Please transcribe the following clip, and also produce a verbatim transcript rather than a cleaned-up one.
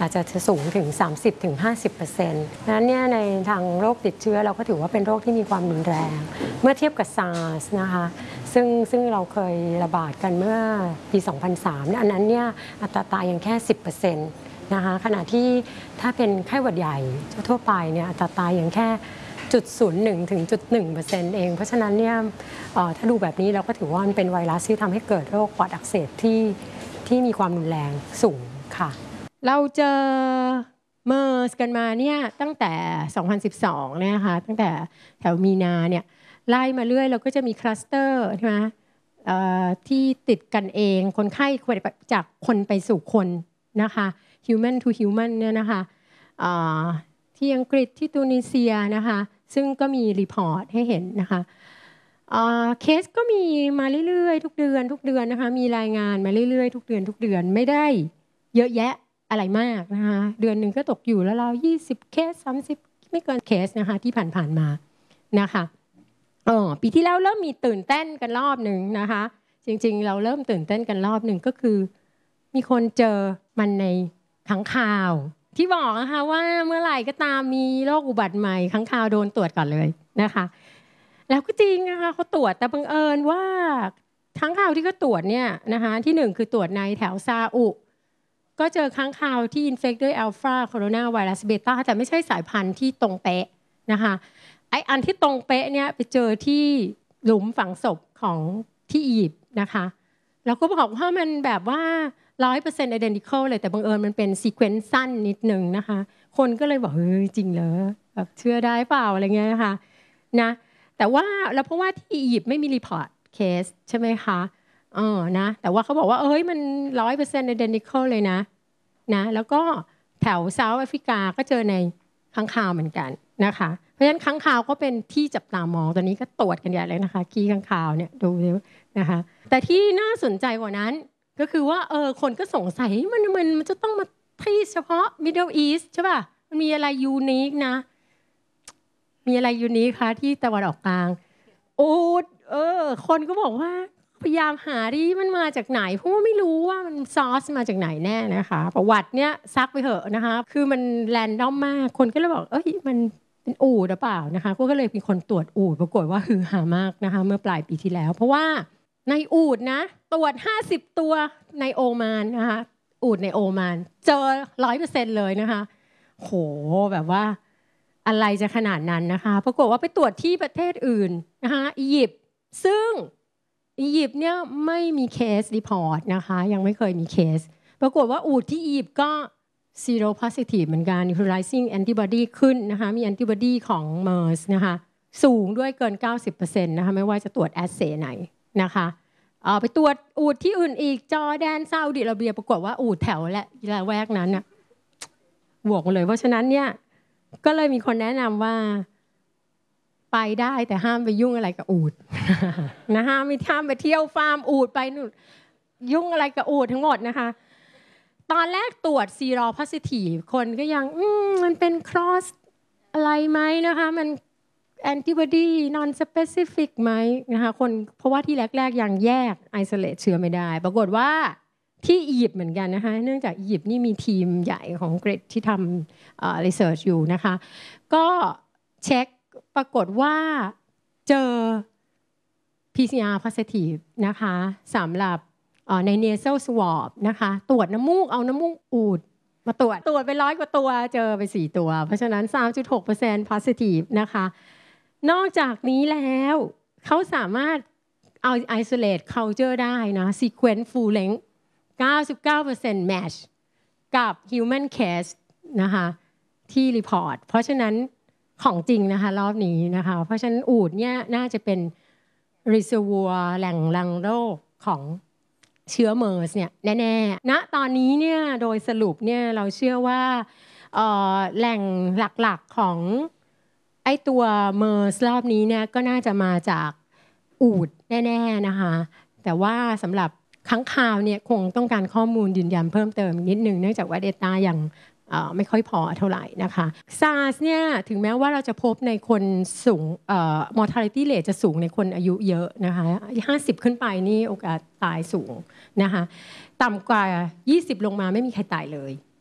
อาจจะสูงถึง สามสิบถึงห้าสิบเปอร์เซ็นต์ นั้นเนี่ยในทางโรคติดเชื้อเราก็ถือว่าเป็นโรคที่มีความรุนแรงเมื่อเทียบกับ SARS นะคะซึ่งซึ่งเราเคยระบาดกันเมื่อปี สองพันสาม อันนั้นเนี่ยอัตราตายยังแค่ สิบเปอร์เซ็นต์ นะคะขณะที่ถ้าเป็นไข้หวัดใหญ่ทั่วไปเนี่ยอัตราตายยังแค่จุดศูนย์หนึ่งถึงจุดหนึ่งเปอร์เซ็นต์เองเพราะฉะนั้นเนี่ยถ้าดูแบบนี้เราก็ถือว่ามันเป็นไวรัสที่ทำให้เกิดโรคปอดอักเสบที่ที่มีความรุนแรงสูงค่ะเราเจอเมอร์สกันมาเนี่ยตั้งแต่ สองพันสิบสองเนี่ยค่ะตั้งแต่แถวมีนาเนี่ยไล่มาเรื่อยเราก็จะมีคลัสเตอร์ใช่ไหมที่ติดกันเองคนไข้จากคนไปสู่คนนะคะ human to human เนี่ยนะคะที่อังกฤษที่ตูนิเซียนะคะซึ่งก็มีรีพอร์ตให้เห็นนะคะเคสก็มีมาเรื่อยๆทุกเดือนทุกเดือนนะคะมีรายงานมาเรื่อยๆทุกเดือนทุกเดือนไม่ได้เยอะแยะอะไรมากนะคะเดือนหนึ่งก็ตกอยู่แล้วเรายี่สิบเคสสามสิบไม่เกินเคสนะคะที่ผ่านๆมานะคะอ๋อปีที่แล้วเริ่มมีตื่นเต้นกันรอบหนึ่งนะคะจริงๆเราเริ่มตื่นเต้นกันรอบหนึ่งก็คือมีคนเจอมันในค้างคาวที่บอกนะคะว่าเมื่อไหร่ก็ตามมีโรคอุบัติใหม่ค้างคาวโดนตรวจก่อนเลยนะคะแล้วก็จริงนะคะเขาตรวจแต่บังเอิญว่าค้างคาวที่เขาตรวจเนี่ยนะคะที่หนึ่งคือตรวจในแถวซาอุก็เจอค้างคาวที่อินเฟคด้วยอัลฟาโคโรนาไวรัสเบต้าแต่ไม่ใช่สายพันธุ์ที่ตรงเป๊ะนะคะไออันที่ตรงเป๊ะเนี่ยไปเจอที่หลุมฝังศพของที่อียิปต์นะคะแล้วก็บอกว่ามันแบบว่าร้อยเปอร์เซ็นต์ identical เลยแต่บังเอิญมันเป็นซีเควนซ์สั้นนิดนึงนะคะคนก็เลยบอกเฮ้ยจริงเหรอแบบเชื่อได้เปล่าอะไรเงี้ยนะคะนะแต่ว่าแล้วเพราะว่าที่อียิปต์ไม่มีรีพอร์ตเคสใช่ไหมคะเออนะแต่ว่าเขาบอกว่าเอ้ยมันร้อยเปอร์เซ็นต์ identical เลยนะนะแล้วก็แถวเซาท์แอฟริกาก็เจอในค้างคาวเหมือนกันนะคะเพราะฉะนั้นค้างคาวก็เป็นที่จับตามองตอนนี้ก็ตรวจกันใหญ่เลยนะคะขี้ค้างคาวเนี่ยดูนะคะแต่ที่น่าสนใจกว่านั้นก็คือว่าเออคนก็สงสัยมันมันมันจะต้องมาที่เฉพาะ Middle East ใช่ป่ะมันมีอะไรยูนิคนะมีอะไรยูนิคคะที่ตะวันออกกลางอูฐเออคนก็บอกว่าพยายามหาดิมันมาจากไหนเพราะว่าไม่รู้ว่ามันซอสมาจากไหนแน่นะคะประวัติเนี้ยซักไปเถอะนะคะคือมันแรนดอมมากคนก็เลยบอกเอ้ยมันเป็นอูฐหรือเปล่านะคะก็เลยมีคนตรวจอูฐปรากฏว่าฮือฮามากนะคะเมื่อปลายปีที่แล้วเพราะว่าในอูฐนะตรวจห้าสิบตัวในโอมานนะคะอูฐในโอมานเจอ ร้อยเปอร์เซ็นต์ เลยนะคะโหแบบว่าอะไรจะขนาดนั้นนะคะปรากฏว่าไปตรวจที่ประเทศอื่นนะคะอียิปต์ซึ่งอียิปต์เนี่ยไม่มีเคสรีพอร์ตนะคะยังไม่เคยมีเคสปรากฏว่าอูฐที่อียิปต์ก็ zero positive เหมือนกัน neutralizing antibody ขึ้นนะคะมี antibody ของ เมอร์ส นะคะสูงด้วยเกิน เก้าสิบเปอร์เซ็นต์ นะคะไม่ว่าจะตรวจแอสเซย์ไหนนะคะเอาไปตรวจอูฐที่อื่นอีกจอร์แดนซาอุดิอาระเบียปรากฏว่าอูฐแถวและละแวกนั้นน่ะบวกเลยเพราะฉะนั้นเนี่ยก็เลยมีคนแนะนำว่าไปได้แต่ห้ามไปยุ่งอะไรกับอูฐนะห้ามไม่ห้ามไปเที่ยวฟาร์มอูฐไปนู่นยุ่งอะไรกับอูฐทั้งหมดนะคะตอนแรกตรวจซีโรโพซิทีฟคนก็ยังมันเป็นครอสอะไรไหมนะคะมันแอนติบอดีนอนสเปซิฟิกไหมนะคะคนเพราะว่าที่แรกๆยังแยกไอโซเลตเชื้อไม่ได้ปรากฏว่าที่อียิปต์เหมือนกันนะคะเนื่องจากอียิปต์นี่มีทีมใหญ่ของอังกฤษที่ทำรีเสิร์ชอยู่นะคะก็เช็คปรากฏว่าเจอ พี ซี อาร์ positive นะคะสำหรับใน nasal swab นะคะตรวจน้ำมูกเอาน้ำมูกอูฐมาตรวจตรวจไปร้อยกว่าตัวเจอไปสี่ตัวเพราะฉะนั้น สามจุดหกเปอร์เซ็นต์ positive นะคะนอกจากนี้แล้วเขาสามารถเอา isolate culture ได้นะ sequence full length เก้าสิบเก้าเปอร์เซ็นต์ match กับ human case นะคะที่ report เพราะฉะนั้นของจริงนะคะรอบนี้นะคะเพราะฉะนั้นอูฐเนี่ยน่าจะเป็น reservoir แหล่งรังโรคของเชื้อเมอร์สเนี่ยแน่ๆณตอนนี้เนี่ยโดยสรุปเนี่ยเราเชื่อว่าแหล่งหลักๆของไอตัวเมอร์สรอบนี้เนี่ยก็น่าจะมาจากอูฐแน่ๆนะคะแต่ว่าสำหรับค้างคาวเนี่ยคงต้องการข้อมูลยืนยันเพิ่มเติมนิดนึงเนื่องจากว่า Data ยังไม่ค่อยพอเท่าไหร่นะคะ SARS เนี่ยถึงแม้ว่าเราจะพบในคนสูง mortality rate จะสูงในคนอายุเยอะนะคะห้าสิบขึ้นไปนี่โอกาสตายสูงนะคะต่ำกว่ายี่สิบลงมาไม่มีใครตายเลย